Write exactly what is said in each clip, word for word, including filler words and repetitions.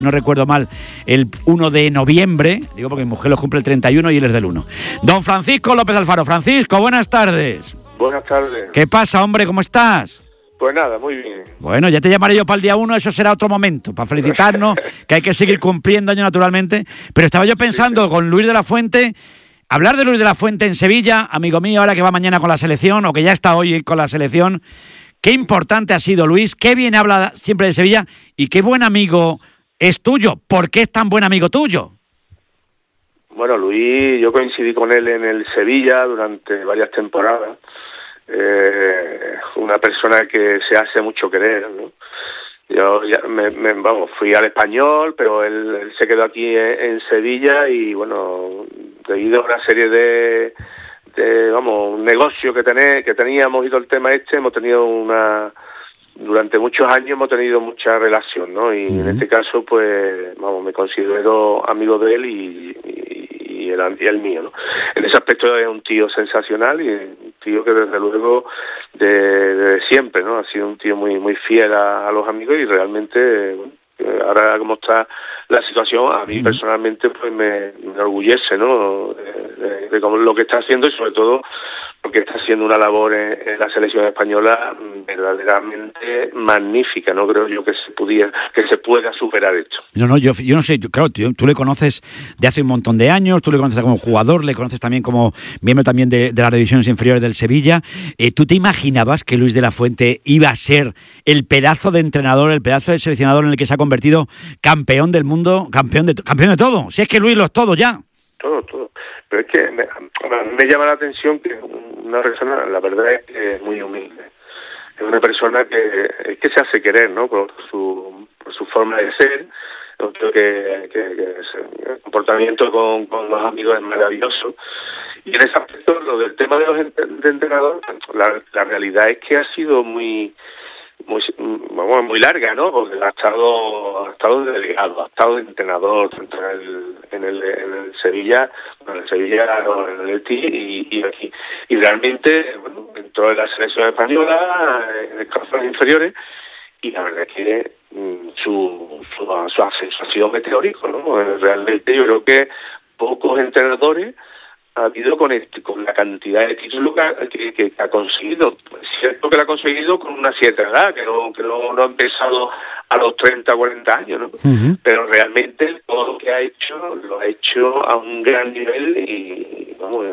no recuerdo mal, el uno de noviembre, digo porque mi mujer los cumple el treinta y uno y él es del uno. Don Francisco López Alfaro. Francisco, buenas tardes. Buenas tardes. ¿Qué pasa, hombre? ¿Cómo estás? Pues nada, muy bien. Bueno, ya te llamaré yo para el día uno, eso será otro momento, para felicitarnos, que hay que seguir cumpliendo años naturalmente. Pero estaba yo pensando con Luis de la Fuente, hablar de Luis de la Fuente en Sevilla, amigo mío, ahora que va mañana con la selección, o que ya está hoy con la selección. Qué importante ha sido Luis, qué bien habla siempre de Sevilla y qué buen amigo es tuyo. ¿Por qué es tan buen amigo tuyo? Bueno, Luis, yo coincidí con él en el Sevilla durante varias temporadas. Eh, una persona que se hace mucho querer, ¿no? Yo ya me, me, vamos, fui al Español, pero él, él se quedó aquí en, en Sevilla y bueno, debido a una serie de, de vamos, un negocio que, tené, que teníamos y todo el tema este, hemos tenido una... Durante muchos años hemos tenido mucha relación, ¿no? Y uh-huh. en este caso, pues, vamos, me considero amigo de él y, y, y, el, y el mío, ¿no? En ese aspecto es un tío sensacional y un tío que desde luego de, de siempre, ¿no? Ha sido un tío muy muy fiel a, a los amigos y realmente, bueno, ahora como está la situación, a mí uh-huh. personalmente pues me, me enorgullece, ¿no? De, de, de cómo lo que está haciendo y sobre todo porque está haciendo una labor en, en la selección española verdaderamente magnífica. No creo yo que se pudiera, que se pueda superar esto. No, no, yo, yo no sé, yo, claro, tú, tú le conoces de hace un montón de años, tú le conoces como jugador, le conoces también como miembro también de, de las divisiones inferiores del Sevilla. Eh, ¿Tú te imaginabas que Luis de la Fuente iba a ser el pedazo de entrenador, el pedazo de seleccionador en el que se ha convertido campeón del mundo, campeón de campeón de todo? Si es que Luis lo es todo ya. Todo, todo. Pero es que me, me llama la atención que una persona, la verdad es que es muy humilde. Es una persona que es que se hace querer, ¿no? Por su, por su forma de ser. Yo creo que, que, que el comportamiento con, con los amigos es maravilloso. Y en ese aspecto, lo del tema de los de entrenadores, la, la realidad es que ha sido muy... muy bueno, muy larga, ¿no? Porque ha estado ha estado de delegado, ha estado de entrenador tanto en el en el, en el Sevilla, en el Sevilla, en el Elche y, y aquí. Y realmente, bueno, entró en la selección española, en el caso inferiores, y la verdad es que mm, su, su su ascenso ha sido meteórico, ¿no? Realmente yo creo que pocos entrenadores ha habido con este, con la cantidad de títulos que, que, que ha conseguido. Es cierto que lo ha conseguido con una cierta edad, que no que no, no ha empezado a los treinta, cuarenta años, ¿no? Uh-huh. Pero realmente todo lo que ha hecho, lo ha hecho a un gran nivel y, vamos,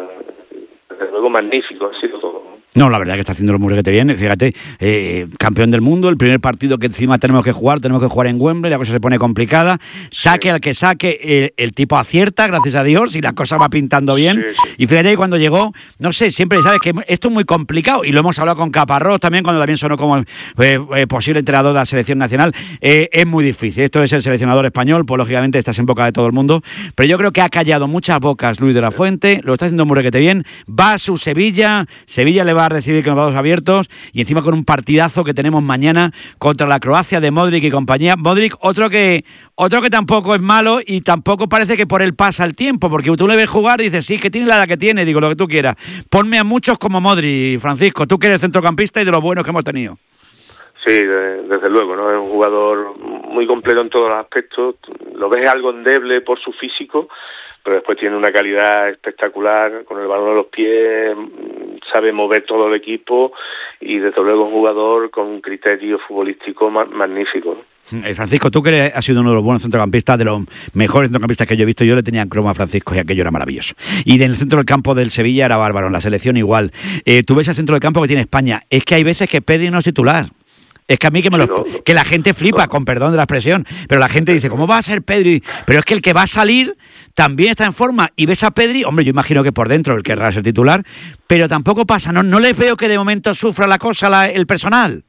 desde luego magnífico ha sido todo. No, la verdad que está haciendo lo muy que te viene. Fíjate, eh, campeón del mundo, el primer partido que encima tenemos que jugar, tenemos que jugar en Wembley, la cosa se pone complicada. Saque sí. al que saque, el, el tipo acierta, gracias a Dios, y la cosa va pintando bien. Sí, sí. Y fíjate, cuando llegó, no sé, siempre sabes que esto es muy complicado, y lo hemos hablado con Caparrós también, cuando también sonó como eh, eh, posible entrenador de la selección nacional. Eh, es muy difícil. Esto es el seleccionador español, pues lógicamente estás en boca de todo el mundo. Pero yo creo que ha callado muchas bocas Luis de la Fuente, lo está haciendo muy requete bien. Va a su Sevilla, Sevilla le va a recibir con los brazos abiertos y encima con un partidazo que tenemos mañana contra la Croacia de Modric y compañía. Modric, otro que otro que tampoco es malo y tampoco parece que por él pasa el tiempo, porque tú le ves jugar y dices, sí, que tiene la edad que tiene, digo, lo que tú quieras. Ponme a muchos como Modric, Francisco, tú que eres centrocampista y de los buenos que hemos tenido. Sí, de, desde luego, ¿no? Es un jugador muy completo en todos los aspectos. Lo ves algo endeble por su físico, pero después tiene una calidad espectacular, con el balón a los pies, sabe mover todo el equipo y desde luego un jugador con un criterio futbolístico ma- magnífico. Eh, Francisco, tú que has sido uno de los buenos centrocampistas, de los mejores centrocampistas que yo he visto, yo le tenía en croma a Francisco y aquello era maravilloso. Y en el centro del campo del Sevilla era bárbaro, en la selección igual. Eh, tú ves el centro del campo que tiene España, es que hay veces que Pedri no es titular. Es que a mí que me lo, no, que la gente flipa, no. con perdón de la expresión, pero la gente dice, ¿cómo va a ser Pedri? Pero es que el que va a salir también está en forma y ves a Pedri, hombre, yo imagino que por dentro el querrá ser titular, pero tampoco pasa, no no les veo que de momento sufra la cosa la, el personal.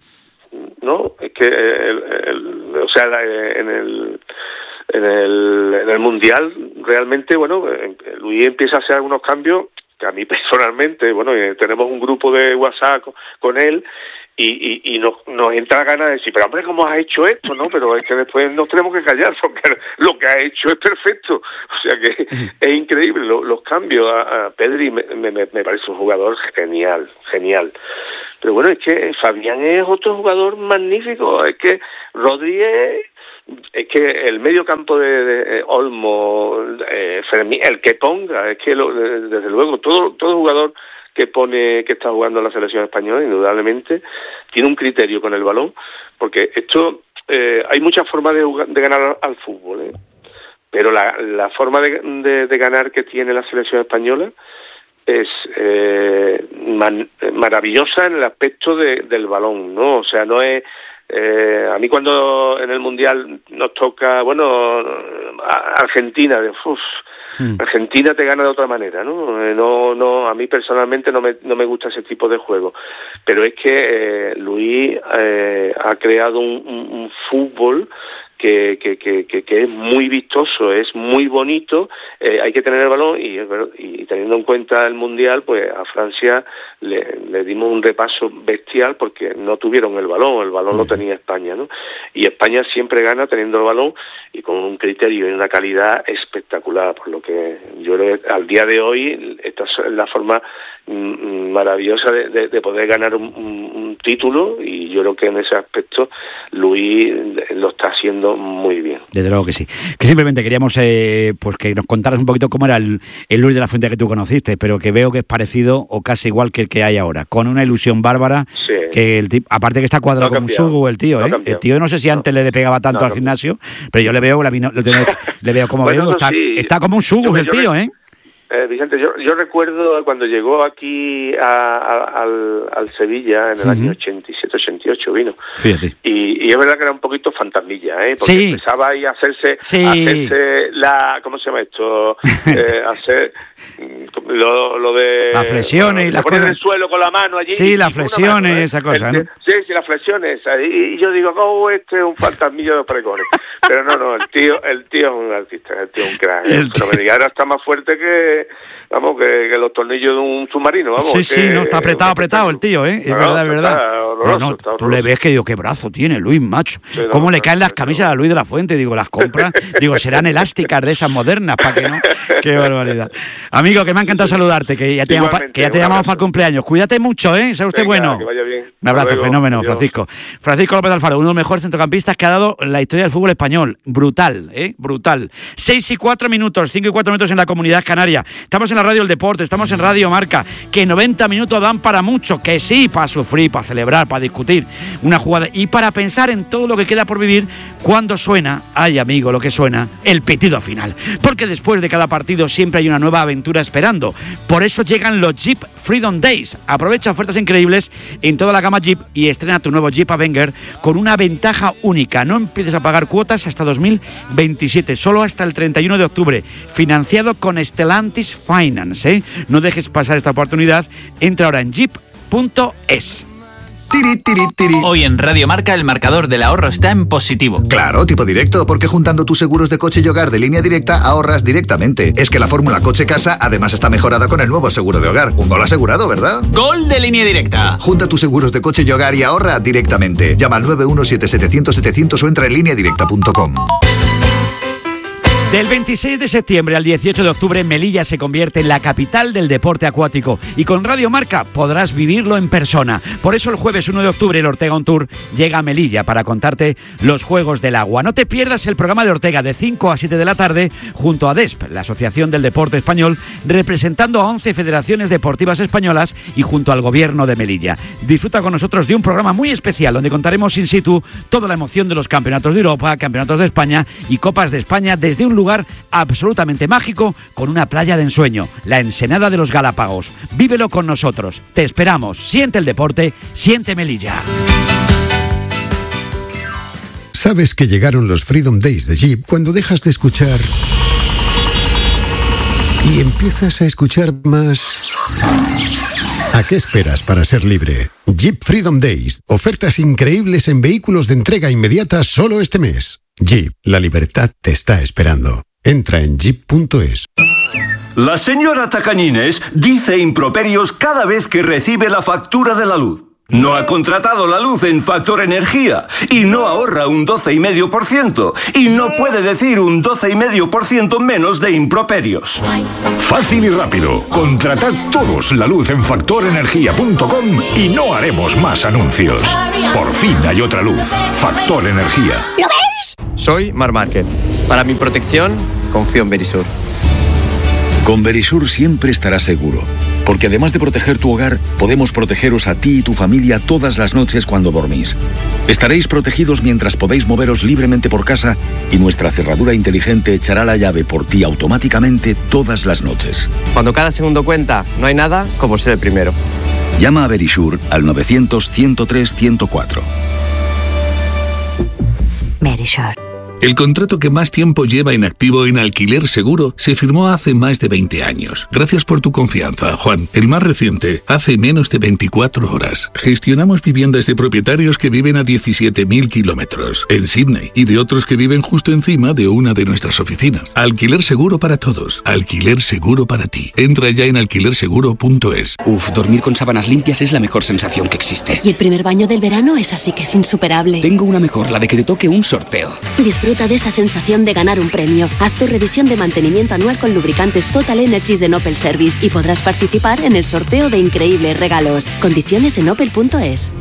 No, es que el, el, o sea, en el en el en el mundial realmente, bueno, Luis empieza a hacer algunos cambios que a mí personalmente, bueno, tenemos un grupo de WhatsApp con, con él. Y, y, y nos, nos entra ganas de decir, pero hombre, ¿cómo has hecho esto? No, pero es que después nos tenemos que callar porque lo que ha hecho es perfecto. O sea que es increíble los, los cambios. A, a Pedri me, me, me parece un jugador genial, genial. Pero bueno, es que Fabián es otro jugador magnífico. Es que Rodríguez, es que el medio campo de, de Olmo, eh, Fermín, el que ponga, es que lo, desde luego todo todo jugador que pone que está jugando en la selección española, indudablemente, tiene un criterio con el balón, porque esto, eh, hay muchas formas de, jugar, de ganar al fútbol, ¿eh? Pero la, la forma de, de, de ganar que tiene la selección española es eh, man, maravillosa en el aspecto de, del balón, ¿no? O sea, no es... Eh, a mí cuando en el Mundial nos toca, bueno, Argentina, de, uf, hmm. Argentina te gana de otra manera, ¿no? Eh, no, no, a mí personalmente no me, no me gusta ese tipo de juego, pero es que eh, Luis eh, ha creado un, un, un fútbol que, que, que, que, que es muy vistoso, es muy bonito, eh, hay que tener el balón y, y teniendo en cuenta el Mundial, pues a Francia le, le dimos un repaso bestial porque no tuvieron el balón, el balón lo tenía España, ¿no? Y España siempre gana teniendo el balón y con un criterio y una calidad espectacular, por lo que yo creo que al día de hoy esta es la forma mm, maravillosa de, de, de poder ganar un, un, un título, y yo creo que en ese aspecto Luis lo está haciendo muy bien. Desde luego que sí. Que simplemente queríamos eh, pues que nos contaras un poquito cómo era el, el Luis de la Fuente que tú conociste, pero que veo que es parecido o casi igual que el que hay ahora, con una ilusión bárbara, sí. Que el tipo, aparte que está cuadrado no como un sugo el tío, no ¿eh? El tío no sé si no. antes le pegaba tanto no, al gimnasio, pero yo le veo la, lo tengo, le veo como bueno, veo, está, sí. está como un sugo el tío, ¿eh? Eh, Vicente, yo, yo recuerdo cuando llegó aquí a, a, al, al Sevilla en el uh-huh. año ochenta y siete, ochenta y ocho vino. Fíjate. Y, y es verdad que era un poquito fantasmilla, ¿eh? Porque sí. empezaba ahí a hacerse, sí. a hacerse la, ¿cómo se llama esto? eh, hacer lo, lo de... Las flexiones y las cosas. Poner el suelo con la mano allí. Sí, las flexiones, mano, ¿eh? Esa cosa, ¿no? Sí, sí, las flexiones. Y, y yo digo, oh, este es un fantasmillo de los pregones. Pero no, no, el tío, el tío es un artista, el tío es un crack. El tío... Pero ahora está más fuerte que... Vamos, que, que los tornillos de un submarino, vamos. Sí, sí, no, está apretado, apretado el tío, ¿eh? Es no, verdad, es verdad. Horroroso, no, no, tú le ves que digo, qué brazo tiene Luis, macho. Sí, no, ¿Cómo no, le caen no, las camisas no. a Luis de la Fuente? Digo, las compras, digo, serán elásticas de esas modernas, para que no. Qué barbaridad. Amigo, que me ha encantado saludarte, que ya te, llamamos, pa, que ya te llamamos para el cumpleaños. Cuídate mucho, ¿eh? Sea usted Venga, bueno. Que vaya bien. Un abrazo, luego, fenómeno, Francisco. Francisco López Alfaro, uno de los mejores centrocampistas que ha dado la historia del fútbol español. Brutal, ¿eh? Brutal. Seis y cuatro minutos, cinco y cuatro minutos en la Comunidad Canaria. Estamos en la radio del deporte, estamos en Radio Marca, que noventa minutos dan para mucho, que sí, para sufrir, para celebrar, para discutir una jugada y para pensar en todo lo que queda por vivir cuando suena, ay amigo, lo que suena, el pitido final. Porque después de cada partido siempre hay una nueva aventura esperando. Por eso llegan los Jeep Freedom Days. Aprovecha ofertas increíbles en toda la gama Jeep y estrena tu nuevo Jeep Avenger con una ventaja única. No empieces a pagar cuotas hasta dos mil veintisiete, solo hasta el treinta y uno de octubre, financiado con Stellantis Finance, ¿eh? No dejes pasar esta oportunidad. Entra ahora en jeep punto es. Tiri, tiri, tiri. Hoy en Radio Marca el marcador del ahorro está en positivo. Claro, tipo directo, porque juntando tus seguros de coche y hogar de Línea Directa ahorras directamente. Es que la fórmula coche-casa además está mejorada con el nuevo seguro de hogar. Un gol asegurado, ¿verdad? ¡Gol de Línea Directa! Junta tus seguros de coche y hogar y ahorra directamente. Llama al nueve uno siete siete cero cero setecientos o entra en línea directa punto com. Del veintiséis de septiembre al dieciocho de octubre, Melilla se convierte en la capital del deporte acuático y con Radio Marca podrás vivirlo en persona. Por eso el jueves uno de octubre el Ortega On Tour llega a Melilla para contarte los Juegos del Agua. No te pierdas el programa de Ortega de cinco a siete de la tarde junto a DESP, la Asociación del Deporte Español, representando a once federaciones deportivas españolas y junto al Gobierno de Melilla. Disfruta con nosotros de un programa muy especial donde contaremos in situ toda la emoción de los campeonatos de Europa, campeonatos de España y Copas de España desde un lugar absolutamente mágico con una playa de ensueño, la Ensenada de los Galápagos. Vívelo con nosotros. Te esperamos. Siente el deporte, siente Melilla. Sabes que llegaron los Freedom Days de Jeep cuando dejas de escuchar y empiezas a escuchar más. ¿A qué esperas para ser libre? Jeep Freedom Days. Ofertas increíbles en vehículos de entrega inmediata solo este mes. Jeep, la libertad te está esperando. Entra en jeep punto es. La señora Tacañines dice improperios cada vez que recibe la factura de la luz. No ha contratado la luz en Factor Energía y no ahorra un doce coma cinco por ciento y no puede decir un doce coma cinco por ciento menos de improperios. Fácil y rápido. Contratad todos la luz en factor energía punto com y no haremos más anuncios. Por fin hay otra luz. Factor Energía. ¿Lo ves? soy Mar Márquez. Para mi protección, confío en Verisur. Con Verisur siempre estarás seguro, porque además de proteger tu hogar, podemos protegeros a ti y tu familia todas las noches cuando dormís. Estaréis protegidos mientras podéis moveros libremente por casa y nuestra cerradura inteligente echará la llave por ti automáticamente todas las noches. Cuando cada segundo cuenta, no hay nada como ser el primero. Llama a Verisur al novecientos, ciento tres, ciento cuatro. Verisur. El contrato que más tiempo lleva en activo en Alquiler Seguro se firmó hace más de veinte años. Gracias por tu confianza, Juan. El más reciente, hace menos de veinticuatro horas. Gestionamos viviendas de propietarios que viven a diecisiete mil kilómetros en Sydney y de otros que viven justo encima de una de nuestras oficinas. Alquiler Seguro para todos. Alquiler Seguro para ti. Entra ya en alquiler seguro punto es. Uf, dormir con sábanas limpias es la mejor sensación que existe. Y el primer baño del verano es así que es insuperable. Tengo una mejor, la de que te toque un sorteo. Disfruta de esa sensación de ganar un premio. Haz tu revisión de mantenimiento anual con lubricantes Total Energies de Opel Service y podrás participar en el sorteo de increíbles regalos. Condiciones en opel punto es.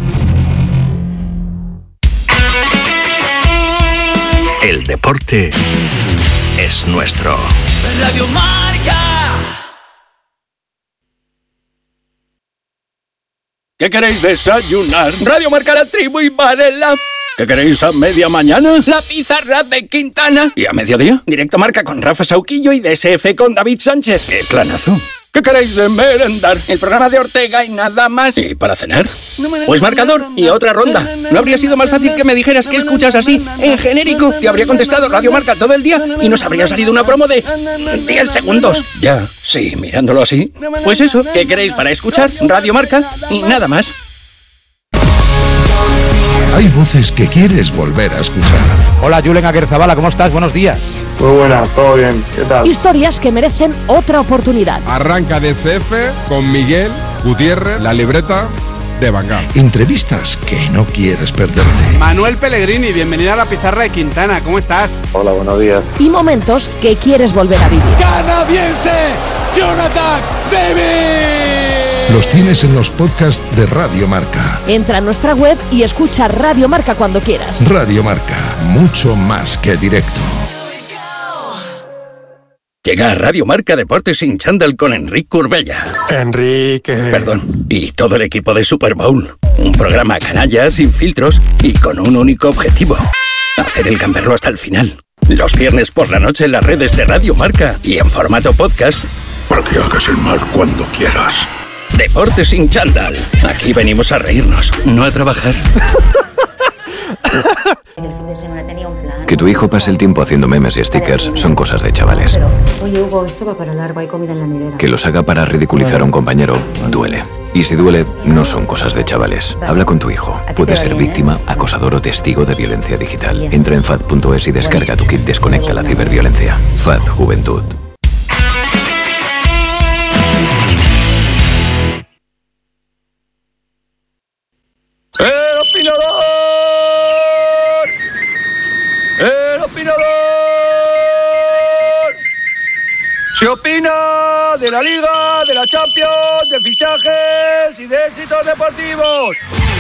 El deporte es nuestro. Radio Marca. ¿Qué queréis desayunar? Radio Marca, La Tribu y Varela. ¿Qué queréis a media mañana? La pizarra de Quintana. ¿Y a mediodía? Directo Marca con Rafa Sauquillo y D S F con David Sánchez. ¡Qué planazo! ¿Qué queréis de merendar? El programa de Ortega y nada más. ¿Y para cenar? Pues marcador y otra ronda. ¿No habría sido más fácil que me dijeras que escuchas así, en genérico? Te habría contestado Radio Marca todo el día y nos habría salido una promo de diez segundos. Ya, sí, mirándolo así. Pues eso, ¿qué queréis para escuchar? Radio Marca y nada más. Hay voces que quieres volver a escuchar. Hola, Julen Aguerzabala, ¿cómo estás? Buenos días. Muy buenas, todo bien, ¿qué tal? Historias que merecen otra oportunidad. Arranca D S F con Miguel Gutiérrez, la libreta de Bangal. Entrevistas que no quieres perderte. Manuel Pellegrini, bienvenido a la pizarra de Quintana, ¿cómo estás? Hola, buenos días. Y momentos que quieres volver a vivir. ¡Canadiense! ¡Jonathan David! Los tienes en los podcasts de Radio Marca. Entra a nuestra web y escucha Radio Marca cuando quieras. Radio Marca, mucho más que directo. Llega a Radio Marca Deportes sin chándal con Enrique Curbella. Enrique. Perdón, y todo el equipo de Super Bowl. Un programa canalla, sin filtros y con un único objetivo: hacer el gamberro hasta el final. Los viernes por la noche en las redes de Radio Marca y en formato podcast. Para que hagas el mal cuando quieras. Deportes sin chándal. Aquí venimos a reírnos, no a trabajar. Que tu hijo pase el tiempo haciendo memes y stickers son cosas de chavales. Pero, oye, Hugo, esto va para largo, hay comida en la nevera. Que los haga para ridiculizar a un compañero duele. Y si duele, no son cosas de chavales. Habla con tu hijo. Puede ser víctima, acosador o testigo de violencia digital. Entra en fad punto es y descarga tu kit Desconecta la ciberviolencia. F A D Juventud. ¡El opinador! ¡El opinador! Se opina de la Liga, de la Champions, de fichajes y de éxitos deportivos.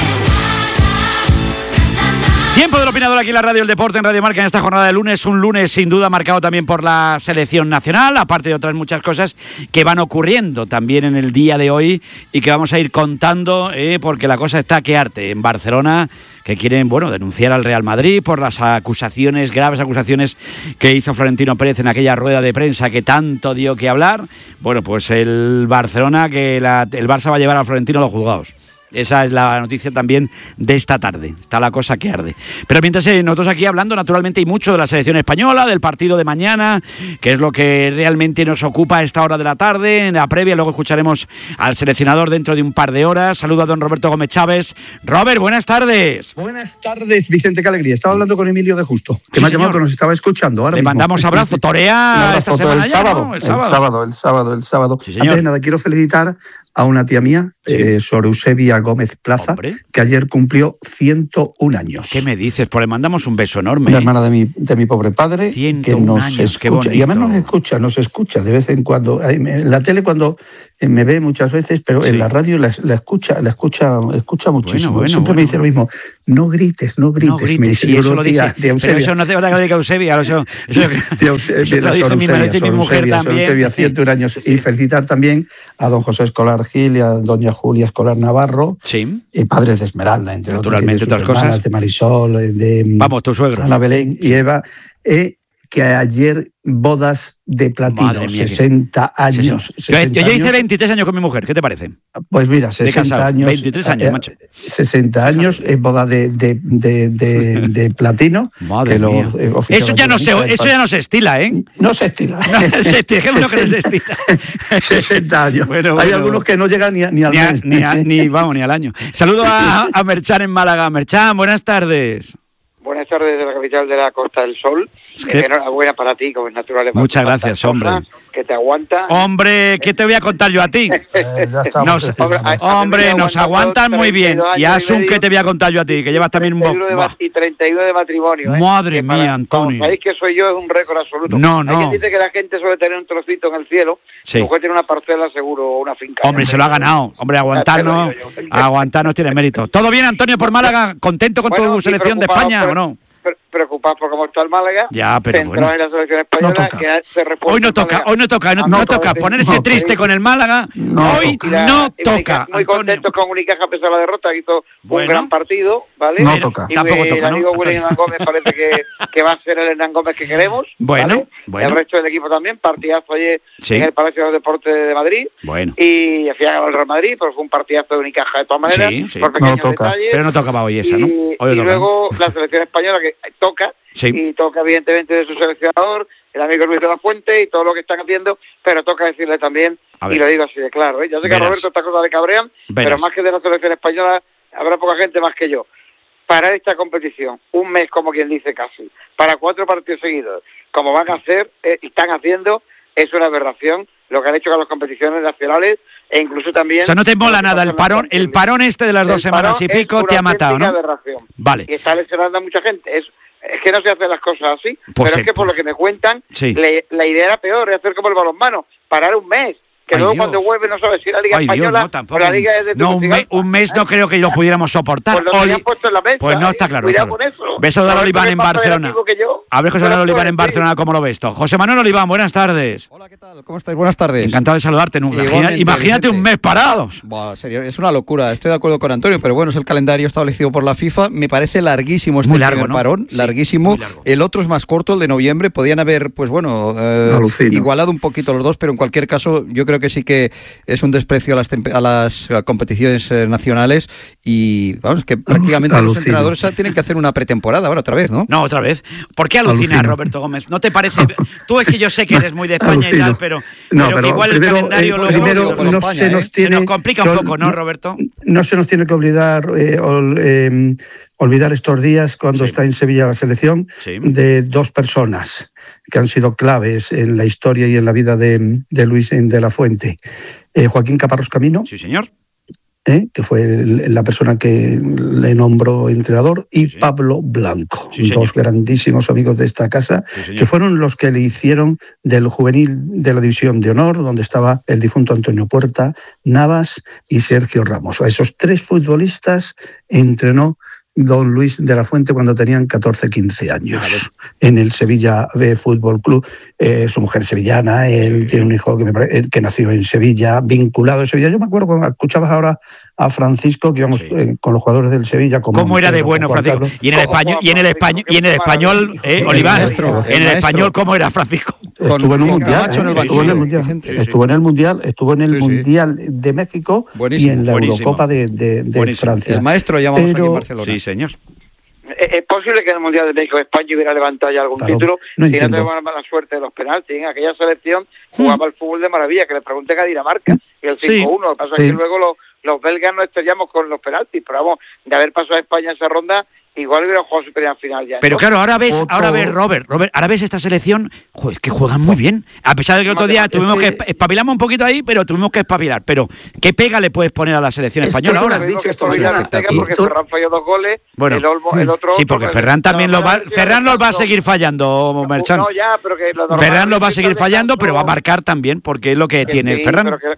Tiempo del opinador aquí en la Radio del Deporte, en Radio Marca, en esta jornada de lunes. Un lunes sin duda marcado también por la selección nacional, aparte de otras muchas cosas que van ocurriendo también en el día de hoy y que vamos a ir contando, eh, porque la cosa está que arte en Barcelona, que quieren, bueno, denunciar al Real Madrid por las acusaciones, graves acusaciones que hizo Florentino Pérez en aquella rueda de prensa que tanto dio que hablar. Bueno, pues el Barcelona, que la, el Barça va a llevar a Florentino a los juzgados. Esa es la noticia también de esta tarde. Está la cosa que arde. Pero mientras eh, nosotros aquí hablando naturalmente y mucho de la selección española, del partido de mañana, que es lo que realmente nos ocupa a esta hora de la tarde, en la previa. Luego escucharemos al seleccionador dentro de un par de horas. Saludo a don Roberto Gómez Chávez. Robert, buenas tardes. Buenas tardes, Vicente, qué alegría. Estaba hablando con Emilio de Justo, que sí, me ha llamado, que nos estaba escuchando ahora Le mismo. mandamos abrazo. Torea esta semana el ya, sábado, ¿no? El el sábado. sábado, el sábado, el sábado. Sí, Antes de nada, quiero felicitar a una tía mía, sí. eh, Sor Eusebia Gómez Plaza, Hombre. que ayer cumplió ciento un años. ¿Qué me dices? Pues le mandamos un beso enorme. Una hermana de mi, de mi pobre padre, que nos años, escucha, y además nos escucha, nos escucha de vez en cuando. En la tele, cuando eh, me ve muchas veces, pero sí. en la radio la, la escucha, la escucha, escucha muchísimo. Bueno, bueno, Siempre bueno, me dice bueno. lo mismo, no grites, no grites. No grites, me dice, sí, eso lo dice, de pero eso no te va a decir Eusebia, eso, eso, de Eusebia, eso lo dice mi marido y mi mujer también. Eusebia, ciento un años. Y felicitar también a don José Escolar Gil y a doña Julia Escolar Navarro, sí. y padres de Esmeralda, entre Naturalmente, otros, de sus hermanas, de Marisol, de Vamos, tu suegro. Ana Belén y Eva, eh, que ayer bodas de platino, mía, sesenta años. Sí, sí. sesenta yo, yo hice años. veintitrés años con mi mujer, ¿qué te parece? Pues mira, sesenta años. veintitrés años, macho. sesenta años es boda de, de, de, de, de platino. Madre que mía. Lo, eh, eso, ya no se, eso ya no se estila, ¿eh? No se estila. No, se, dejémoslo que no se estila. sesenta años. Bueno, bueno. Hay algunos que no llegan ni, ni al ni, a, mes. Ni, a, ni, vamos, ni al año. Saludo a, a Merchan en Málaga. Merchan, buenas tardes. Buenas tardes desde la capital de la Costa del Sol. ¿Qué? Enhorabuena para ti, como es natural. Muchas gracias, hombre. Que te aguanta. Hombre, ¿qué te voy a contar yo a ti? eh, nos, hombre, hombre nos aguantan muy bien. Y Asun, ¿qué te voy a contar yo a ti? Que llevas también un poco. Y treinta y nueve de matrimonio. ¿eh? Madre mía, para, Antonio. Sabéis que soy yo, es un récord absoluto. No, no. Hay quien dice que la gente suele tener un trocito en el cielo. Sí. Puede tener una parcela seguro o una finca. Hombre, se lo ha ganado. Hombre, aguantarnos, aguantarnos tiene mérito. ¿Todo bien, Antonio, por Málaga? ¿Contento con bueno, tu selección de España pero, o no? Preocupado por cómo está el Málaga, ya, pero bueno. en la selección española, no que se hoy no toca, hoy no toca, no, no, no toca ponerse no, triste con el Málaga, no, hoy toca. no toca. Muy contento con Unicaja a pesar de la derrota, hizo bueno, un gran partido, ¿vale? No toca. Y Tampoco el toca, amigo ¿no? William Hernán Gómez parece que, que va a ser el Hernán Gómez que queremos, bueno, ¿vale? bueno. El resto del equipo también, partidazo ayer sí. en el Palacio de los Deportes de Madrid, bueno. y al final ganó el Real Madrid, pero fue un partidazo de Unicaja de todas maneras, sí, sí. por pequeños no toca. detalles. Pero no tocaba hoy esa, ¿no? Y, hoy y luego la selección española que toca, sí. y toca evidentemente de su seleccionador, el amigo Luis de la Fuente y todo lo que están haciendo, pero toca decirle también, y lo digo así de claro, ¿eh? Yo sé que Verás. a Roberto estas cosas le cabrean, Verás. pero más que de la selección española habrá poca gente más que yo. Parar esta competición, un mes como quien dice casi, para cuatro partidos seguidos, como van a hacer eh, y están haciendo, es una aberración lo que han hecho con las competiciones nacionales e incluso también... O sea, no te mola nada, el parón el parón este de las dos semanas y pico te ha matado, ¿no? Aberración. Vale. Y está lesionando a mucha gente, es... Es que no se hacen las cosas así, pues pero sí, es que por pues. lo que me cuentan, sí. le, la idea era peor, es hacer como el balonmano, parar un mes, que Ay, luego Dios. cuando vuelve no sabes si la Liga Ay, Española Dios, no, tampoco. o la Liga es de no, un, me, un mes no creo que lo pudiéramos soportar. Pues lo tenían puesto en la mesa, pues no está claro. Cuidado claro. con eso. Ves a Don Oliván en Barcelona. A ver, José Manuel Oliván en Barcelona, ¿cómo lo ves esto? José Manuel Oliván, buenas tardes. Hola, ¿qué tal? ¿Cómo estáis? Buenas tardes. Encantado de saludarte. Imagina, imagínate un mes parados. Buah, serio, es una locura. Estoy de acuerdo con Antonio, pero bueno, es el calendario establecido por la FIFA. Me parece larguísimo este muy largo, primer ¿no? parón, sí, larguísimo. Largo. El otro es más corto, el de noviembre. Podían haber, pues bueno, eh, igualado un poquito los dos, pero en cualquier caso, yo creo que sí que es un desprecio a las, a las competiciones eh, nacionales y vamos, que prácticamente Alucino. los entrenadores tienen que hacer una pretemporada ahora otra vez, ¿no? No, otra vez. ¿Por qué alucinar, Roberto Gómez? ¿No te parece? Tú es que yo sé que eres muy de España Alucino. y tal, pero, no, pero, pero que igual primero, el calendario eh, lo primero lo, lo, no España, se nos ¿eh? tiene se nos complica un poco, ¿no, Roberto? No se nos tiene que olvidar eh, ol, eh, olvidar estos días cuando sí. está en Sevilla la selección sí. de dos personas que han sido claves en la historia y en la vida de, de Luis de la Fuente. Eh, Joaquín Caparrós Camino. Sí, señor. ¿Eh? que fue el, la persona que le nombró entrenador, y sí, sí. Pablo Blanco, sí, dos grandísimos amigos de esta casa, sí, que fueron los que le hicieron del juvenil de la División de Honor, donde estaba el difunto Antonio Puerta, Navas y Sergio Ramos. A esos tres futbolistas entrenó don Luis de la Fuente cuando tenían catorce, quince años, en el Sevilla Fútbol Club. Eh, su mujer sevillana, él sí. tiene un hijo que, me parece, que nació en Sevilla, vinculado a Sevilla. Yo me acuerdo cuando escuchabas ahora a Francisco, que íbamos sí. eh, con los jugadores del Sevilla. Como ¿Cómo era de bueno Francisco? Y en el español, y en el español, y en el español, eh, Oliván, maestro, en el español, ¿cómo era Francisco? Estuvo en un mundial, eh, estuvo en el mundial, sí, sí. estuvo en el mundial, estuvo en el sí, mundial sí. de México buenísimo, y en la buenísimo. Eurocopa de, de, de Francia. El maestro llamamos Pero, aquí en Barcelona. Sí, señor. Es posible que en el Mundial de México España hubiera levantado ya algún claro, título no si no tuvimos la mala suerte de los penaltis. En aquella selección jugaba hmm. el fútbol de maravilla, que le pregunten a Dinamarca y el cinco uno. Sí, lo que pasa sí. es que luego los, los belgas no estrellamos con los penaltis, pero vamos, de haber pasado a España esa ronda, igual hubiera jugado superior final ya. Pero ¿no? claro, ahora ves, Otro... ahora ves, Robert, Robert, ahora ves esta selección, joder, que juegan muy bien. A pesar de que el otro día tuvimos que espabilamos un poquito ahí, pero tuvimos que espabilar. Pero ¿qué pega le puedes poner a la selección esto española ahora? Dicho esto porque Ferran falló dos goles, bueno, el, Olmo, el otro sí, porque otro, Ferran también no, lo va, Ferran los va a seguir fallando, Merchan. No, ya, pero que Ferran los va a seguir fallando, pero va a marcar también, porque es lo que, que tiene sí, Ferran. Pero que, que,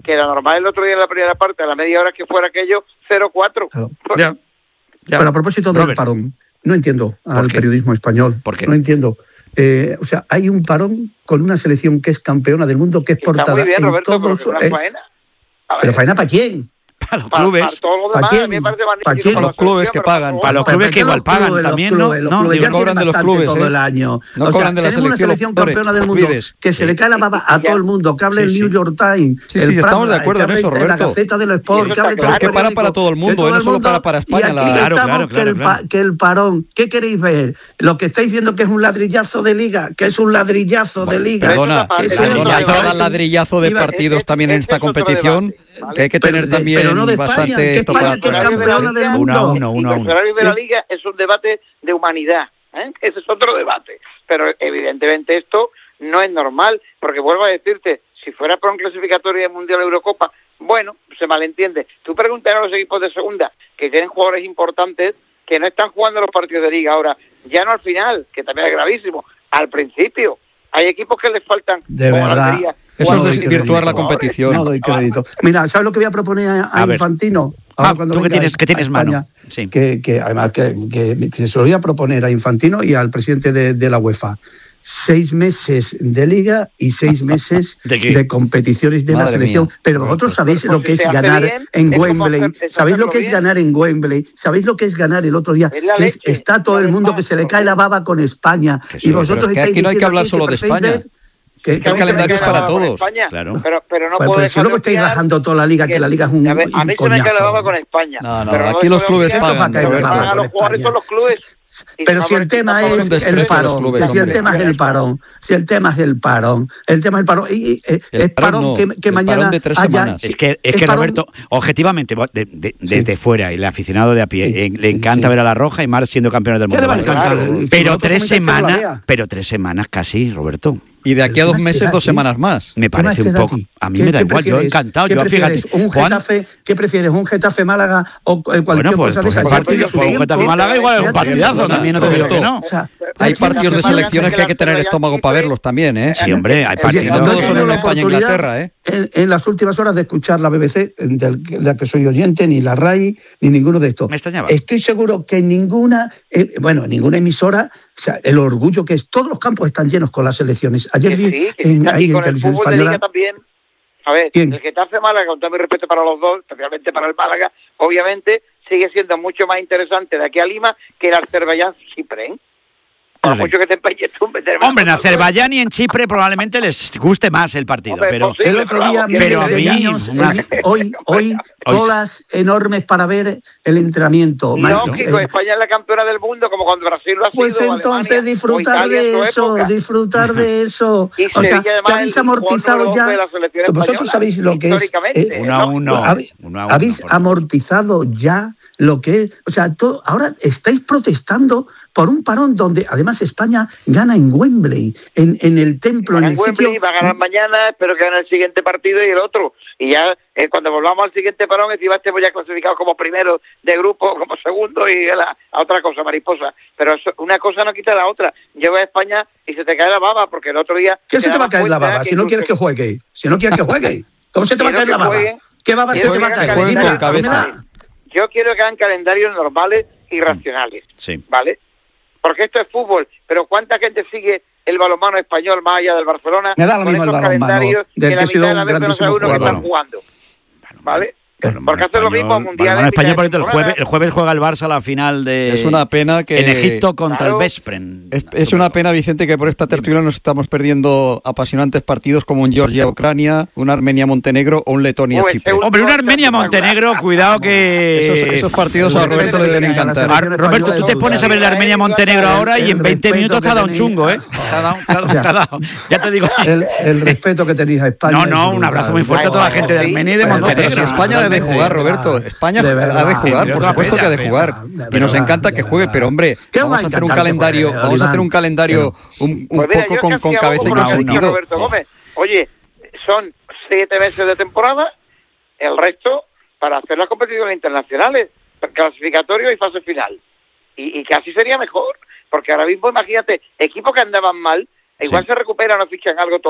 que era normal el otro día en la primera parte, a la media hora que fuera aquello, cero cuatro. Claro. Ya, ya. Pero a propósito del Robert. parón, no entiendo al periodismo español. ¿Por qué? No entiendo. Eh, o sea, hay un parón con una selección que es campeona del mundo, que es portada. Está muy bien, en Roberto, todos, pero, eh, faena. ¿Pero faena para quién? Para los clubes. Para, para todos los demás, ¿Para a mí me parece ¿Para quién? Para los clubes que pagan. Para los clubes que igual pagan también, ¿no? No, no cobran de los clubes, todo el año. No o sea, cobran de la tenemos una selección campeona del mundo que se le cae la baba a todo el mundo, que hable el New York Times. Sí, sí, estamos de acuerdo en eso, Roberto. La Gaceta de los Sports, que hable Pero es que para para todo el mundo, no solo para para España. Claro, claro, claro. Que el parón, ¿qué queréis ver? Lo que estáis viendo que es un ladrillazo de liga, que es un ladrillazo de liga. Perdona, perdona, ladrillazo de partidos también en esta competición, que hay que tener también bastante. Que España que es campeona del mundo. Uno a uno, uno a uno. El horario de la Liga es un debate de humanidad, ¿eh? Ese es otro debate. Pero evidentemente esto no es normal, porque vuelvo a decirte, si fuera por un clasificatorio de Mundial o Eurocopa, bueno, se malentiende. Tú preguntas a los equipos de segunda, que tienen jugadores importantes, que no están jugando los partidos de Liga ahora, ya no al final, que también es gravísimo, al principio. Hay equipos que les faltan. De verdad. Eso es desvirtuar la competición. No doy crédito. Mira, ¿sabes lo que voy a proponer a, a, a Infantino? Ah, tú que tienes, que tienes España, mano. Sí. Que, que además que, que, que se lo voy a proponer a Infantino y al presidente de, de la UEFA. Seis meses de liga y seis meses ¿De, de competiciones de Madre la selección. Mía. Pero vosotros sabéis pues, lo que es ganar bien, en Wembley. Hacer, ¿Sabéis lo que bien? es ganar en Wembley? ¿Sabéis lo que es ganar el otro día? Que es, está todo el mundo que se le cae la baba con España. Sí, y vosotros es que aquí no hay que hablar solo de España. Ver, Que, que el calendario es para todos. Claro. Pero, pero no pues, puedo pues si luego estáis rajando toda la liga, que, que la liga es un, a, ver, a mí un se me cae la baba con España. No, no, aquí los clubes pagan. A los jugadores son los clubes. Pero si el tema es el parón, si el tema es el parón, si el tema es el parón, el tema es el parón, y es parón que mañana haya. Es que, es que Roberto, objetivamente, de, de, desde fuera, el aficionado de a pie, sí, le encanta sí. ver a la Roja y Mar siendo campeones del mundo. Vale, claro, pero tres semanas, pero tres semanas casi, Roberto. Y de aquí a dos meses, dos semanas más. Me parece un poco. A mí me da igual, yo encantado. ¿Qué yo, prefieres? Fíjate, ¿Un Getafe? ¿Qué prefieres? ¿Un Getafe Málaga o cualquier bueno, pues, cosa pues, de esa? Un partido, pues, un Getafe Málaga igual es un partidazo, también no te digo que no. O sea, hay partidos de selecciones que hay que tener estómago para verlos también, ¿eh? Sí, hombre, hay partidos. No todos son en España e Inglaterra, ¿eh? En, en las últimas horas de escuchar la B B C, de la que soy oyente, ni la RAI, ni ninguno de estos. Me extrañaba. Estoy seguro que ninguna, eh, bueno, ninguna emisora, o sea, el orgullo que es, todos los campos están llenos con las selecciones. Ayer vi sí, en, ahí en Televisión Española. De Liga también. A ver, ¿Quién? el Getafe Málaga, con todo mi respeto para los dos, especialmente para el Málaga, obviamente sigue siendo mucho más interesante de aquí a Lima que el Azerbaiyán-Chipre, ¿eh? Por mucho que te empeñes tú en meter. Hombre, en Azerbaiyán y en Chipre probablemente les guste más el partido. Hombre, pero posible, el otro día, pero a mí, niños, una... hoy, hoy colas enormes para ver el entrenamiento. Lógico, eh, España es la campeona del mundo, como cuando Brasil lo ha pues sido. Pues entonces Alemania, disfrutar de eso, disfrutar de eso. Y o sea, que habéis amortizado ya. Vosotros sabéis lo que es. Eh, uno a uno. Habéis, uno a uno, habéis amortizado ya lo que es. O sea, todo, ahora estáis protestando por un parón donde además España gana en Wembley, en, en el templo, en el Wembley, sitio. Va a ganar mañana, espero que gane el siguiente partido y el otro. Y ya eh, cuando volvamos al siguiente parón, encima estemos ya clasificados como primero de grupo, como segundo y la, a otra cosa, mariposa. Pero eso, una cosa no quita la otra. Llego a España y se te cae la baba, porque el otro día... ¿Qué se te va a caer la baba si no quieres que juegue? Si no quieres que juegue, ¿cómo se te va a caer la baba? ¿Qué baba se te va a caer? Con cabeza. Yo quiero que hagan calendarios normales y racionales, sí. ¿vale? Porque esto es fútbol, pero ¿cuánta gente sigue el balonmano español más allá del Barcelona? Me da lo mismo el balonmano, del que ha sido un grandísimo jugador. Que están jugando, ¿vale? Porque hace lo mismo mundial. En España, por ejemplo, el jueves, el jueves juega el Barça la final de. Es una pena que. En Egipto contra claro. el Veszprém. Es, es una pena, Vicente, que por esta tertulia nos estamos perdiendo apasionantes partidos como un Georgia-Ucrania, un Armenia-Montenegro o un Letonia-Chipre. Hombre, un Armenia-Montenegro, cuidado que. Esos, esos partidos a Roberto le deben encantar. A Roberto, tú te pones a ver el Armenia-Montenegro ahora y en veinte minutos te ha dado un chungo, ¿eh? Te ha dado, te ha dado, te ha dado. Ya te digo. El, el respeto que tenéis a España. No, no, un abrazo muy fuerte a toda la gente de Armenia y de Montenegro. España de jugar, Roberto. España de verdad, ha de jugar, por supuesto que ha de jugar. Y nos encanta que juegue, pero hombre, vamos a hacer un calendario, vamos a hacer un calendario un, un pues poco con, con cabeza y con sentido. Roberto Gómez. Oye, son siete meses de temporada, el resto para hacer las competiciones internacionales, clasificatorio y fase final. Y, y casi sería mejor, porque ahora mismo, imagínate, equipos que andaban mal, igual sí. se recuperan o fichan algo todavía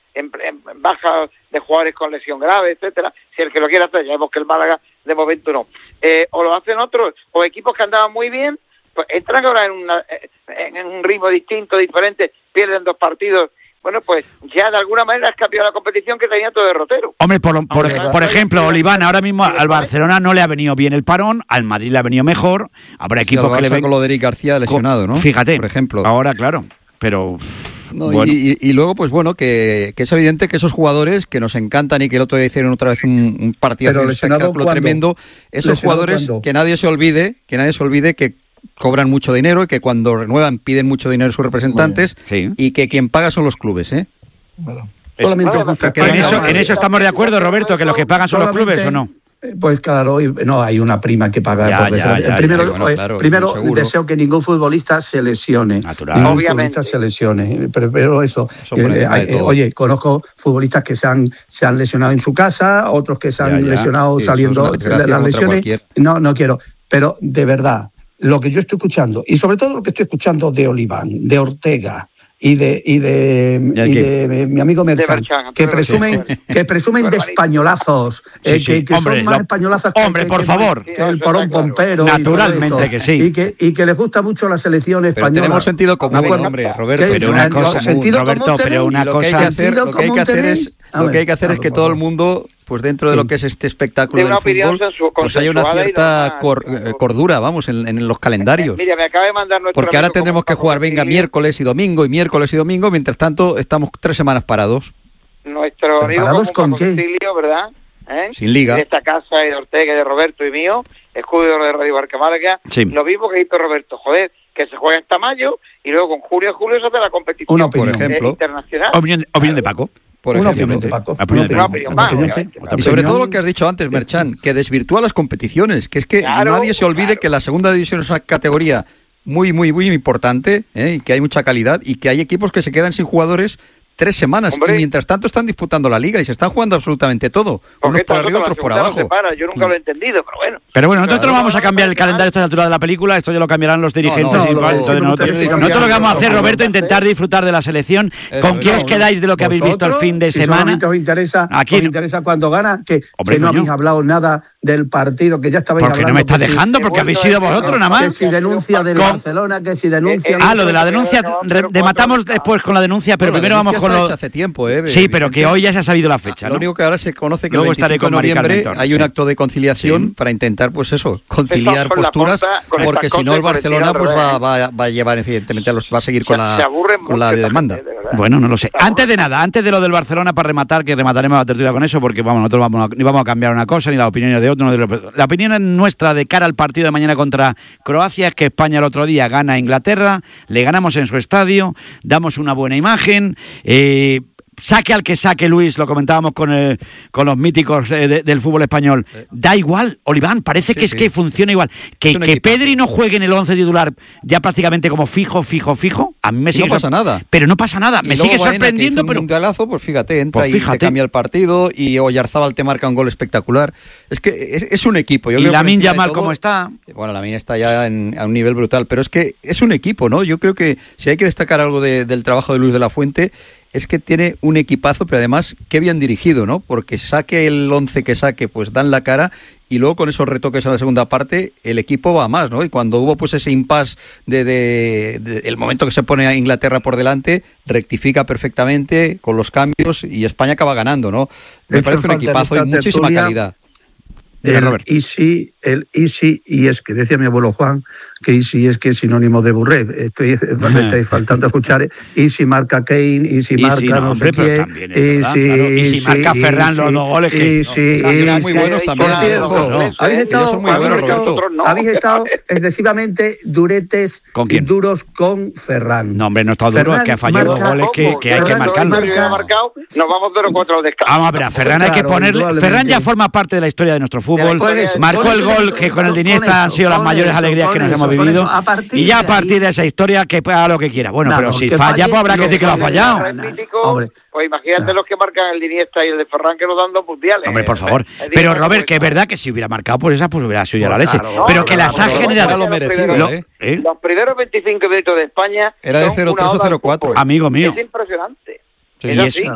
en, en baja de jugadores con lesión grave, etcétera. Si el que lo quiere hacer, ya vemos que el Málaga de momento no. Eh, o lo hacen otros, o equipos que andaban muy bien, pues entran ahora en, una, en un ritmo distinto, diferente, pierden dos partidos. Bueno, pues ya de alguna manera has cambiado la competición que tenía todo derrotero. Hombre, por, por, ej- por ejemplo, Oliván, ahora mismo al Barcelona no le ha venido bien el parón, al Madrid le ha venido mejor. Habrá equipos sí, que le ven... con lo de Eric García lesionado, ¿no? Fíjate, por ejemplo. Ahora, claro, pero... No, bueno. y, y luego, pues bueno, que, que es evidente que esos jugadores que nos encantan y que el otro día hicieron otra vez un, un partido, un espectáculo ¿cuándo? tremendo, esos jugadores, ¿cuándo? que nadie se olvide, que nadie se olvide que cobran mucho dinero y que cuando renuevan piden mucho dinero sus representantes sí. y que quien paga son los clubes, ¿eh? Bueno, solamente es, justa, que en, eso, en eso estamos de acuerdo, Roberto, que los que pagan son los clubes, ¿o no? Pues claro, no hay una prima que pagar. Ya, por ya, ya, primero, ya, bueno, claro, primero deseo que ningún futbolista se lesione. Natural. Ningún Obviamente. futbolista se lesione. Pero, pero eso, eso eh, eh, oye, conozco futbolistas que se han, se han lesionado en su casa, otros que se han ya, ya. lesionado sí, saliendo de las lesiones. Cualquier. No, no quiero. Pero de verdad, lo que yo estoy escuchando, y sobre todo lo que estoy escuchando de Oliván, de Ortega, y de y de, y de, de mi amigo Merchan, que presumen que presumen de españolazos, sí, eh, sí. que, que hombre, son más lo, españolazos que, hombre, que, por que, favor, que, que el porón pompero, naturalmente que sí, y que y que les gusta mucho la selección española. Pero tenemos sentido común, bueno, hombre, Roberto. Pero una cosa, Roberto, pero una cosa, lo que hay que hacer, lo que hay que hacer es lo que hay que hacer es que todo el mundo, pues dentro de lo que es este espectáculo del fútbol, pues haya una cierta cor, cordura, vamos, en, en los calendarios. Mira, me acaba de mandar nuestro Porque ahora tendremos que jugar, venga, miércoles y domingo, y miércoles y domingo, mientras tanto estamos tres semanas parados. Nuestro amigo ¿Parados con qué? Concilio, ¿verdad? ¿Eh? Sin liga. De esta casa, de Ortega, de Roberto y mío, escudo de Radio Marca Málaga. Sí. Lo mismo que hizo Roberto, joder, que se juega hasta mayo y luego con junio y julio se hace la competición Una opinión, por ejemplo, internacional. Opinión, opinión de Paco. Por una ejemplo, opinión de Paco. Opinión de Paco. Opinión, opinión, opinión, opinión. Y sobre todo lo que has dicho antes, Merchan, que desvirtúa las competiciones, que es que claro, nadie se olvide claro. que la segunda división es una categoría muy, muy, muy importante, ¿eh? y que hay mucha calidad, y que hay equipos que se quedan sin jugadores tres semanas, Hombre. y mientras tanto están disputando la liga y se están jugando absolutamente todo, unos por arriba, otros por abajo. No para. Yo nunca lo he entendido, pero bueno. Pero bueno, nosotros claro, no vamos a cambiar el calendario a esta altura de la película, esto ya lo cambiarán los dirigentes. No, no, igual, no, entonces no, nosotros, no, no, nosotros lo que vamos a hacer, Roberto, es intentar disfrutar de la selección. Eso, ¿Con quién os quedáis de lo que habéis visto el fin de si semana? Os interesa, Aquí os interesa cuando gana, que, Hombre, que no coño. habéis hablado nada del partido, que ya estabais Porque hablando. no me está que si- dejando, porque habéis sido vosotros nada Que más. si denuncia del Con- Barcelona, que si denuncia... Ah, lo de la denuncia, re- rematamos después con la denuncia, pero Bueno, la primero vamos denuncia con está lo... hecha hace tiempo, ¿eh? Sí, pero que hoy ya se ha sabido la fecha, Lo ¿no? único que ahora se conoce que Luego el estaré veinticinco de con Mari noviembre Carmen hay un sí. acto de conciliación Sí. para intentar, pues eso, conciliar Con la posturas, Porta, con porque estas si no el cosas, con el Barcelona tiro pues al va, revés. va, va a llevar, evidentemente, a los, va a seguir con Se- la, se aburren con mucho la esta demanda. gente, de verdad. Bueno, no lo sé. Antes de nada, antes de lo del Barcelona, para rematar, que remataremos la tertulia con eso, porque vamos, nosotros vamos a, ni vamos a cambiar una cosa, ni la opinión de otro. No de lo- la opinión es nuestra de cara al partido de mañana contra Croacia, es que España el otro día gana a Inglaterra, le ganamos en su estadio, damos una buena imagen, eh, saque al que saque, Luis, lo comentábamos con, el, con los míticos eh, de, del fútbol español. Da igual, Oliván, parece Sí, que es sí. que funciona igual. Que, Es un que equipazo. Pedri no juegue en el once titular ya prácticamente como fijo, fijo, fijo, a mí me Y sigue no pasa sor- nada. Pero no pasa nada, Y me luego sigue Baena, sorprendiendo, que hizo pero... un mundialazo, pues fíjate, entra Pues y te fíjate. cambia el partido, y Oyarzábal te marca un gol espectacular. Es que es, es un equipo. Yo Y creo que por Lamine encima de Yamal, todo- ¿cómo está? Bueno, Lamine está ya en, a un nivel brutal, pero es que es un equipo, ¿no? Yo creo que si hay que destacar algo de- del trabajo de Luis de la Fuente, es que tiene un equipazo, pero además qué bien dirigido, ¿no? Porque saque el once que saque, pues dan la cara, y luego con esos retoques en la segunda parte el equipo va a más, ¿no? Y cuando hubo pues ese impasse de, de, de el momento que se pone a Inglaterra por delante, rectifica perfectamente con los cambios y España acaba ganando, ¿no? Me Hecho parece un falta en equipazo y esta muchísima tertulia calidad. Dime, El Robert. easy, el easy, y es que decía mi abuelo Juan que easy es que es sinónimo de burré. Estoy, me estáis faltando escuchar easy marca Kane, easy Y marca si no, no, sé hombre, pero qué, también es verdad, easy, claro. Y si easy, marca Ferran los easy, dos goles que- easy, no, también son muy easy. buenos también. Por cierto, No, no. habéis Ellos estado, son muy habéis buenos, estado- Roberto. no. habéis estado excesivamente duretes ¿Con quién? duros con Ferran. No, hombre, no está duro, es que ha fallado dos marca- goles que, que hay que Ferran marcarlos. marca- Si hubiera marcado, nos vamos cero contra el descanso. Vamos a ver, a Ferran hay que Claro, ponerle... indudablemente. Ferran ya forma parte de la historia de nuestro fútbol. Pues, Marcó con el eso, gol que con el de con Iniesta han eso, sido las con mayores eso, alegrías con que nos eso, hemos con vivido. eso. A partir Y ya a de partir ahí- de esa historia que haga lo que quiera. Bueno, No, pero no, si que falla, falle pues habrá que lo decir que lo ha que fallado. le El mítico, Hombre. pues imagínate los que marcan el de Iniesta y el de Ferran que nos dan dos mundiales. Hombre, por Eh, favor. eh, Pero digo, Robert, que es pues, verdad que si hubiera marcado por esa, pues hubiera sido ya la Pues leche. claro, Pero no, que no, las no, ha no, generado... no, lo merecido, Lo- ¿eh? ¿eh? Los primeros veinticinco minutos de España Era de son cero tres una o oda cero al cuatro. fútbol. Amigo mío. Es impresionante. Sí, es sí, así. eso.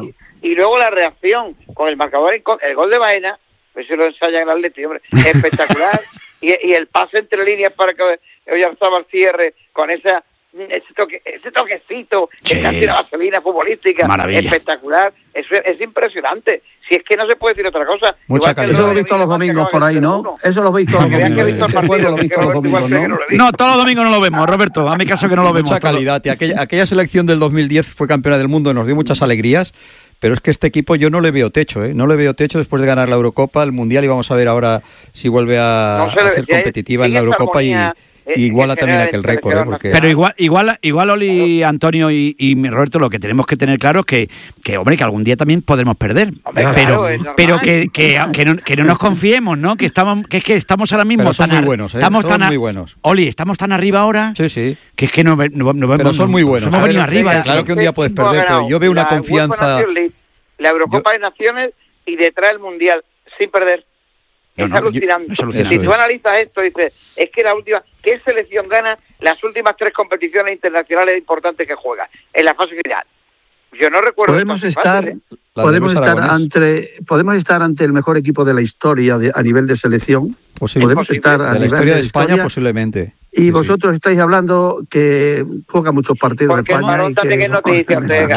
Y luego la reacción con el marcador, el gol de Baena, pues se lo ensaya en el Atleti, hombre, espectacular. y, y el pase entre líneas para que Oyarzábal cierre con esa ese toque, ese toquecito, sí. Esa tira vaselina futbolística, maravilla. Espectacular, eso es, es impresionante. Si es que no se puede decir otra cosa. Mucha calidad. Eso lo he visto los domingos por ahí, ¿no? Eso lo he visto los domingos. No, todos los domingos no lo vemos, Roberto. A mi caso que no lo vemos. Mucha calidad. Y aquella, aquella selección del dos mil diez fue campeona del mundo, nos dio muchas alegrías. Pero es que este equipo yo no le veo techo, ¿eh? No le veo techo después de ganar la Eurocopa, el Mundial, y vamos a ver ahora si vuelve a, no sé, a ser competitiva en la Eurocopa y... Y iguala también aquel récord, ¿eh? Porque... Pero igual, igual, igual Oli, Antonio y, y Roberto, lo que tenemos que tener claro es que, que, hombre, que algún día también podremos perder. Hombre, pero claro, pero que, que, que, no, que no nos confiemos, ¿no? Que estamos, que es que estamos ahora mismo pero son tan muy buenos, ¿eh? Estamos son tan muy buenos. Oli, estamos tan arriba ahora. Sí, sí. Que es que no, no, no vemos. Pero son muy buenos. Hemos venido arriba. Claro que un día puedes perder, pero yo veo una confianza. La Eurocopa de Naciones y detrás el Mundial sin perder. No, es, no, alucinante. Yo, es alucinante. Si tú analizas esto, dices, es que la última, ¿qué selección gana las últimas tres competiciones internacionales importantes que juega en la fase final? Yo no recuerdo. Podemos estar, fase, ¿eh? podemos estar ante, podemos estar ante el mejor equipo de la historia de, a nivel de selección. Posible. Podemos posible. estar a de la nivel historia de, de España, España posiblemente. Y sí, vosotros sí. estáis hablando que juega muchos partidos de España y que, no que,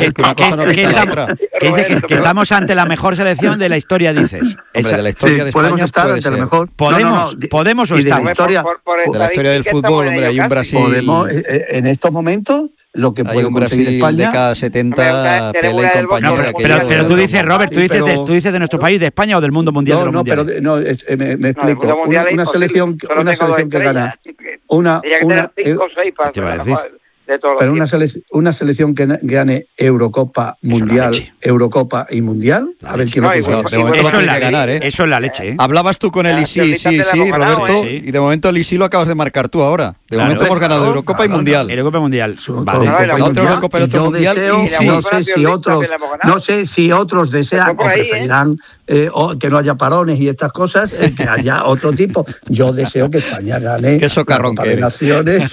que, que estamos ante la mejor selección de la historia, dices. Hombre, de la historia sí, de podemos España estar ante la mejor. Podemos, no, no, no, podemos o estar. De la historia, por, por, por de la historia del fútbol, hombre, hay un Brasil. Podemos, en estos momentos lo que puede conseguir España. Década setenta, Pele y compañía. No, pero, pero, pero tú dices, Robert, tú dices, de, tú dices de nuestro país, de España o del mundo mundial. No, de los no, pero no, me, me explico. No, una, una selección, una selección que gana, una, una, cinco o seis para de todos pero una, sele una selección que gane Eurocopa, Mundial, Eurocopa y Mundial, a ver quién lo consigue. Eso es la ganar, ¿eh? Eso es la leche, ¿eh? Hablabas tú con el Isi, sí, sí, Roberto, y de momento el Isi lo acabas de marcar tú ahora. De momento hemos ganado Eurocopa y Mundial. Eurocopa y Mundial. Vale. Otra Eurocopa y otro Mundial. No sé si otros, no sé si otros desean o preferirán que no haya parones y estas cosas, que haya otro tipo. Yo deseo que España gane la Copa de Naciones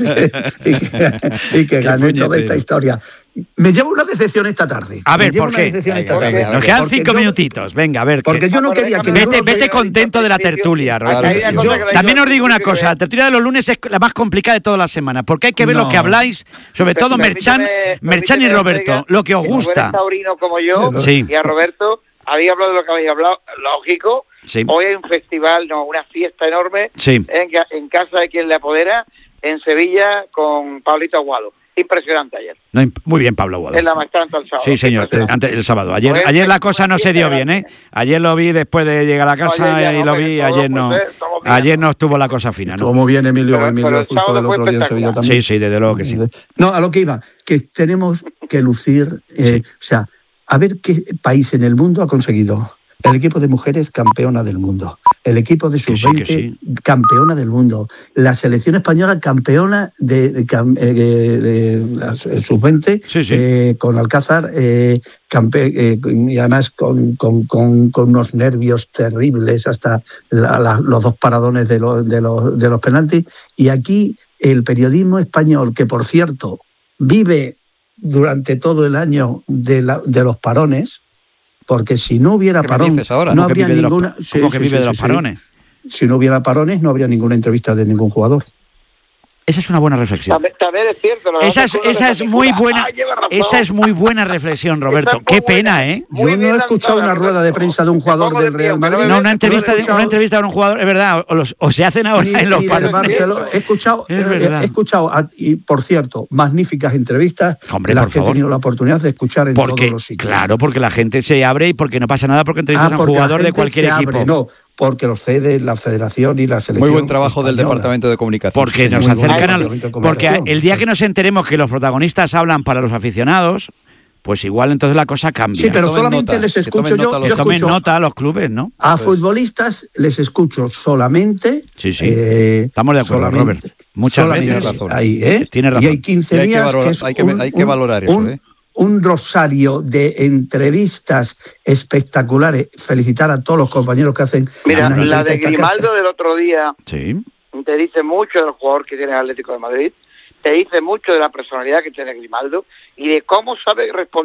y que gane toda esta historia. Me llevo una decepción esta tarde. A ver, ¿por qué? Nos quedan cinco yo, minutitos. Venga, a ver. Porque yo no quería que... Vete, vete contento de la tertulia, Roberto. Yo, también os digo una cosa. La tertulia de los lunes es la más complicada de toda la semana, porque hay que ver no. lo que habláis, sobre todo Merchan, Merchan y Roberto, lo que os gusta. Taurino como yo, sí. Y a Roberto, habéis hablado de lo que habéis hablado, lógico. Sí. Hoy hay un festival, no, una fiesta enorme sí. en, en casa de quien le apodera, en Sevilla, con Pablito Aguado. Impresionante ayer. No, muy bien, Pablo Aguado. En la maestranza el sábado. Sí, señor, antes, el sábado. Ayer, pues, ayer la cosa no se dio bien, ¿eh? Ayer lo vi después de llegar a la casa no, y no, lo vi, ayer no ser, ayer no estuvo la cosa fina, ¿no? Estuvo bien, Emilio, pero, Emilio pero justo del otro día en Sevilla también. Sí, sí, desde luego que sí. No, a lo que iba, que tenemos que lucir, eh, sí. o sea, a ver qué país en el mundo ha conseguido. El equipo de mujeres campeona del mundo. El equipo de sub veinte sí, sí. campeona del mundo. La selección española campeona de, de, de, de, de sub veinte sí, sí. eh, con Alcázar eh, campe, eh, y además con, con, con, con unos nervios terribles hasta la, la, los dos paradones de los, de, los, de los penaltis. Y aquí el periodismo español, que por cierto vive durante todo el año de, la, de los parones, porque si no hubiera parón, no habría ninguna... ¿Cómo sí, que sí, vive sí, de los sí, parones? Si no hubiera parones, no habría ninguna entrevista de ningún jugador. Esa es una buena reflexión. También, también es cierto. Esa es, esa es muy buena. Ay, esa es muy buena reflexión, Roberto. Qué pena, buena. ¿eh? Yo no he escuchado una rueda de prensa de un jugador del Real Madrid. No, una entrevista, de, una entrevista de un jugador, es verdad. O, los, o se hacen ahora ni, en los parones. He escuchado, es eh, he escuchado y por cierto, magníficas entrevistas, Hombre, las que favor. he tenido la oportunidad de escuchar en porque, todos los sitios. Claro, porque la gente se abre y porque no pasa nada porque entrevistas ah, porque a un jugador de cualquier equipo. Abre, no. Porque los cede la federación y la selección. Muy buen trabajo española. Del Departamento de Comunicación. Porque nos acercan al, porque el día que nos enteremos que los protagonistas hablan para los aficionados, pues igual entonces la cosa cambia. Sí, pero solamente nota, les escucho yo. Que tomen nota a los clubes, ¿no? A pues. futbolistas les escucho solamente. Sí, sí. Eh, Estamos de acuerdo, Robert. Muchas veces. Razón. Ahí, ¿eh? Tienes razón. Y hay quince días. Hay que, valor, que es hay que, un, hay que valorar un, eso, un, ¿eh? Un rosario de entrevistas espectaculares. Felicitar a todos los compañeros que hacen. Mira, la de Grimaldo casa. Del otro día sí. te dice mucho del jugador que tiene el Atlético de Madrid, te dice mucho de la personalidad que tiene Grimaldo y de cómo sabe responder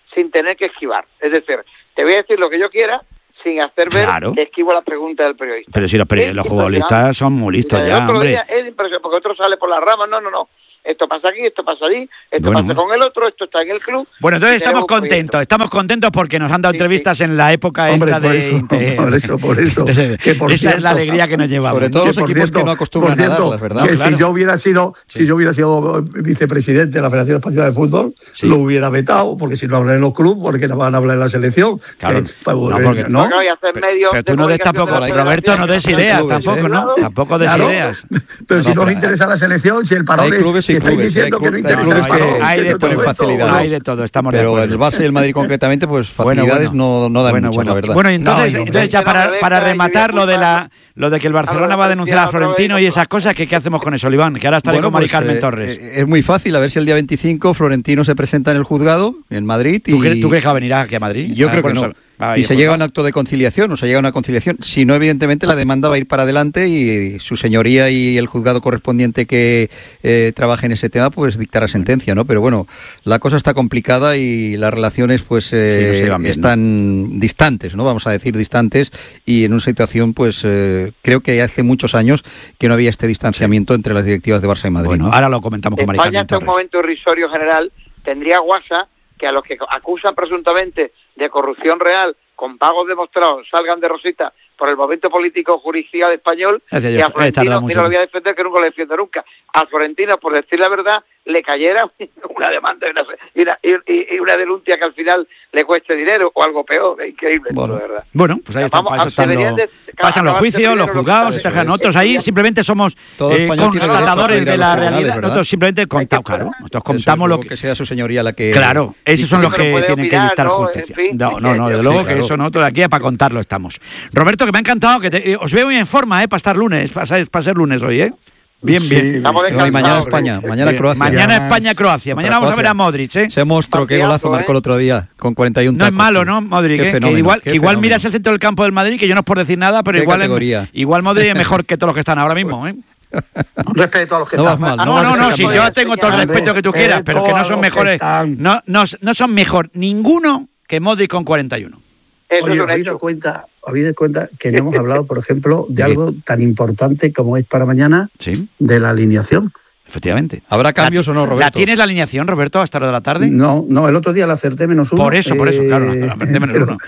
sin tener que esquivar. Es decir, te voy a decir lo que yo quiera sin hacer ver claro. que esquivo las preguntas del periodista. Pero si los, peri- los futbolistas son muy listos ya, otro hombre. Día es impresionante, porque otro sale por las ramas, no, no, no. Esto pasa aquí, esto pasa allí, esto bueno, pasa bueno. con el otro, esto está en el club. Bueno, entonces estamos contentos, estamos contentos porque nos han dado sí, entrevistas sí. en la época Hombre, esta por de, eso, de... Por eso, por eso. Que por Esa cierto, es la alegría que nos llevamos. Sobre todo que los equipos cierto, que no acostumbran cierto, a darlas, ¿verdad? Que claro. si yo hubiera sido, sí. si yo hubiera sido vicepresidente de la Federación Española de Fútbol, sí. lo hubiera vetado, porque si no hablan en los clubes, porque no van a hablar en la selección. Claro. Que, pues, no, porque, no. no hacer pero, pero tú no des tampoco, de Roberto, no des ideas clubes, tampoco, ¿eh? ¿no? Tampoco des claro. ideas. Pero si no os interesa la selección, si el parón es, si estáis diciendo que no interesa. Hay de todo, facilidades. Hay de todo, estamos Pero de acuerdo. el Barça y el Madrid concretamente, pues facilidades bueno, bueno. no, no dan bueno, mucho, bueno. la verdad. Bueno, entonces, no, entonces ya para, para rematar lo de la lo de que el Barcelona va a denunciar a Florentino y esas cosas, ¿qué, qué hacemos con eso, Oliván? Que ahora estaré bueno, con Mari pues, Carmen eh, Torres. Eh, es muy fácil, a ver si el día veinticinco Florentino se presenta en el juzgado, en Madrid. Y... ¿Tú, crees, ¿Tú crees que va a venir aquí a Madrid? Yo ah, creo que no. Ah, y se llega a un acto de conciliación, o se llega a una conciliación. Si no, evidentemente, la demanda va a ir para adelante y su señoría y el juzgado correspondiente que eh, trabaje en ese tema, pues dictará sentencia, ¿no? Pero bueno, la cosa está complicada y las relaciones, pues, eh, sí, no bien, están ¿no? distantes, ¿no? Vamos a decir distantes, y en una situación, pues, eh, creo que hace muchos años que no había este distanciamiento sí. entre las directivas de Barça y Madrid. Bueno, ¿no? ahora lo comentamos con Mari Carmen Torres. España, en un momento irrisorio general, tendría guasa que a los que acusan presuntamente de corrupción real con pagos demostrados salgan de rosita por el momento político judicial español, y a Florentino, mira, lo voy a defender, que nunca lo defiendo nunca, a Florentino, por decir la verdad, le cayera una demanda y una, y una, y, y una denuncia que al final le cueste dinero, o algo peor, es increíble, bueno, de verdad. Bueno, pues ahí está, Vamos, para eso están, los, de, para están los juicios, los juzgados, lo nosotros ahí simplemente somos eh, constatadores de la realidad, nosotros simplemente contamos, claro, nosotros contamos lo que... que sea su señoría la que... Claro, esos son los que tienen que dictar justicia. No, no, no, desde luego que eso nosotros aquí para contarlo estamos. Roberto, que me ha encantado, que te, eh, os veo muy en forma, ¿eh? Para estar lunes, para, para ser lunes hoy, ¿eh? Bien, sí, bien. No, y mañana España, mañana bien. Croacia. Mañana España-Croacia. Mañana vamos a ver a Modric, ¿eh? Ese monstruo, qué golazo marcó el otro día, con cuarenta y uno No tacos, es malo, ¿no, Modric? Qué eh? fenómeno, que igual qué igual fenómeno. miras el centro del campo del Madrid, que yo no es por decir nada, pero igual, es, igual Modric es mejor que todos los que están ahora mismo, ¿eh? Respeto a los que no están. Mal, no, no, no, no si yo tengo todo el respeto que tú quieras, pero que no son mejores. No, no, no son mejor ninguno que Modric con cuarenta y uno. Eso Oye, ¿os habéis dado cuenta, habéis dado cuenta que no hemos hablado, por ejemplo, de algo tan importante como es para mañana, ¿sí? de la alineación? Efectivamente. ¿Habrá cambios la, o no, Roberto? ¿La tienes la alineación, Roberto, hasta la de la tarde? No, no, el otro día la acerté menos uno. Por eso, por eso, eh, claro, la acerté menos uno.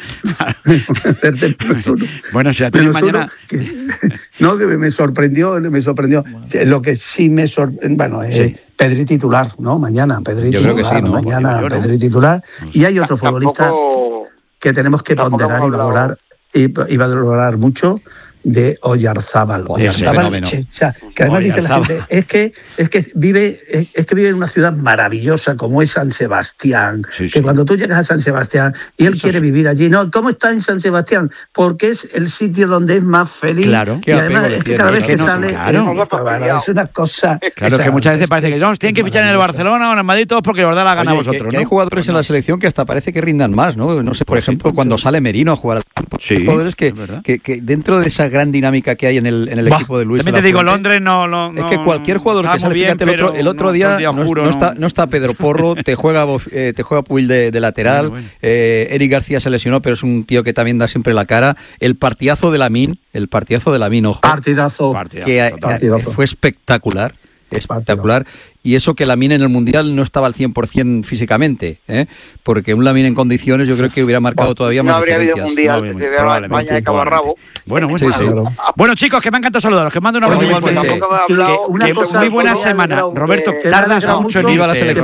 acerté menos uno. Bueno, si la tienes mañana... Que, no, que me sorprendió, me sorprendió. Bueno. Lo que sí me sorprendió, bueno, eh, sí. Pedri titular, ¿no? Mañana, Pedri Yo titular, creo que sí, ¿no? mañana yo, ¿no? Pedri titular. Y hay otro futbolista que tenemos que ponderar y valorar, y, y valorar mucho, de Oyarzábal. Oyarzábal, che, o sea, que además dice la gente, es que, es que vive, es, es que vive en una ciudad maravillosa como es San Sebastián, sí, que sí. cuando tú llegas a San Sebastián y él Eso quiere sí. vivir allí, no, ¿cómo está en San Sebastián? Porque es el sitio donde es más feliz. Claro. Y además es que cada vez que, que no, sale claro. es, bueno, es una cosa. Claro, o sea, que muchas veces parece que no, tienen que fichar en el Barcelona o en el Madrid todos porque os da la gana Oye, a vosotros. Que, que ¿no? hay jugadores pues en no. la selección que hasta parece que rindan más, ¿no? No sé, por pues ejemplo, sí, cuando sí. sale Merino a jugar al campo, sí, jugadores que, que, que dentro de esa gran dinámica que hay en el, en el bah, equipo de Luis. También te digo, Londres no, no, no. Es que cualquier jugador que sale, bien, fíjate, el otro, el otro no, día, día no, juro, no, está, no está Pedro Porro, te juega eh, te juega Puig de, de lateral, bueno, bueno. Eh, Eric García se lesionó, pero es un tío que también da siempre la cara. El partidazo de Lamine, el partidazo de Lamine, ojo. Partidazo. Que partidazo. fue espectacular. Espectacular. Y eso que Lamine en el Mundial no estaba al cien por ciento físicamente, ¿eh? Porque un Lamine en condiciones yo creo que hubiera marcado bueno, todavía no más habría diferencias. Habido mundial, no, no, no, España de cabo a rabo. Bueno, bueno, sí, sí. bueno, chicos, que me encanta saludaros, que mando un abrazo muy fuerte. Que, una que cosa muy buena semana. Roberto, que tardas mucho en ir a la selección.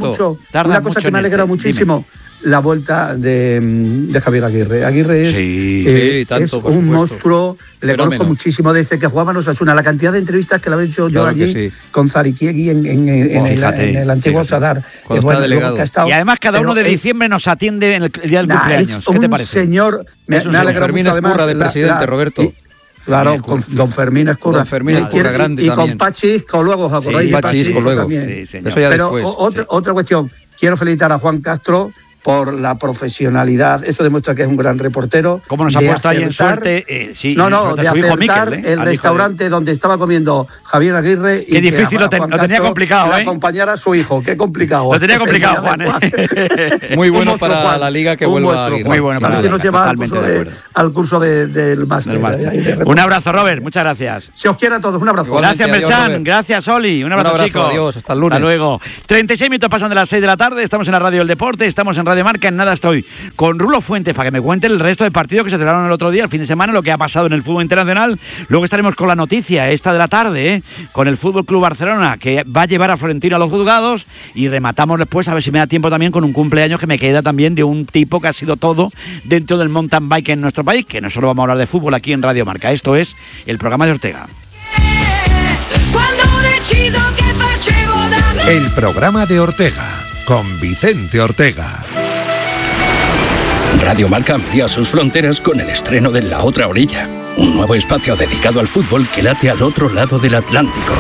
Una cosa que me alegra muchísimo. La vuelta de, de Javier Aguirre. Aguirre es, sí, eh, sí, tanto, es un monstruo, le Fenómeno. conozco muchísimo desde que jugaba en Osasuna. La cantidad de entrevistas que le había hecho yo claro allí sí. con Zarikiegui en, en, en, oh, el, fíjate, en el antiguo fíjate. Sadar. Eh, bueno, que ha estado, y además cada uno de diciembre es, nos atiende en el día del nah, cumpleaños. ¿Qué te parece? Señor, me, es un me señor. Fermín mucho, Escurra de presidente, la, la, Roberto. Y, Claro, con don Fermín Escurra. Don Fermín Escurra, grande y, y también. con Pachi Isco luego, ¿os acordáis? Sí, Pachi Isco luego. Sí, Eso ya Pero después. otra, sí. otra cuestión, quiero felicitar a Juan Castro, por la profesionalidad. Eso demuestra que es un gran reportero. ¿Cómo nos ha puesto ahí en suerte? Eh, sí, no, no, de acertar Miquel, ¿eh? el restaurante de... donde estaba comiendo Javier Aguirre. Qué y difícil, que lo, ten, lo tenía complicado, ¿eh? acompañar a su hijo, qué complicado. Lo tenía complicado, Juan. ¿eh? Muy bueno para Juan. La liga que vuelva a Aguirre. Muy bueno para la liga. Nos lleva al curso, de, al curso de, del máster. De un abrazo, Robert, muchas gracias. Se os quiere a todos, un abrazo. Gracias, Merchan, gracias, Oli. Un abrazo, un abrazo chicos. Adiós, hasta el lunes. Hasta luego. treinta y seis minutos pasan de las seis de la tarde, estamos en la Radio del Deporte, estamos en Radio Marca, en nada estoy con Rulo Fuentes para que me cuente el resto de partidos que se celebraron el otro día, el fin de semana, lo que ha pasado en el fútbol internacional. Luego estaremos con la noticia esta de la tarde, ¿eh? Con el Fútbol Club Barcelona, que va a llevar a Florentino a los juzgados, y rematamos después, a ver si me da tiempo también, con un cumpleaños que me queda también de un tipo que ha sido todo dentro del mountain bike en nuestro país, que no solo vamos a hablar de fútbol aquí en Radio Marca. Esto es el programa de Ortega. El programa de Ortega, con Vicente Ortega. Radio Marca amplía sus fronteras con el estreno de La Otra Orilla, un nuevo espacio dedicado al fútbol que late al otro lado del Atlántico.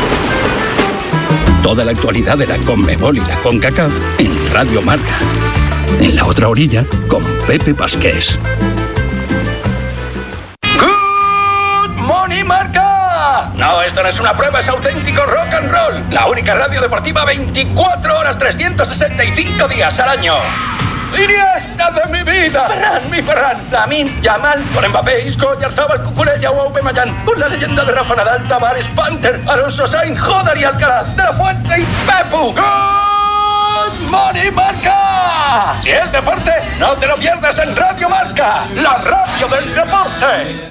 Toda la actualidad de la CONMEBOL y la CONCACAF en Radio Marca. En La Otra Orilla, con Pepe Pasqués. ¡Good morning, Marca! No, esto no es una prueba, es auténtico rock and roll. La única radio deportiva veinticuatro horas, trescientos sesenta y cinco días al año. ¡Iniesta de mi vida! ¡Ferran, mi Ferran! Lamine Yamal, con Mbappé, Isco, Yarzábal, Cucurella o Aubameyang, con la leyenda de Rafa Nadal, Tavares, Panther, Alonso Sainz, Jodar y Alcaraz, De La Fuente y Pepu. ¡Good morning, Marca! Si es deporte, no te lo pierdas en Radio Marca, la radio del deporte.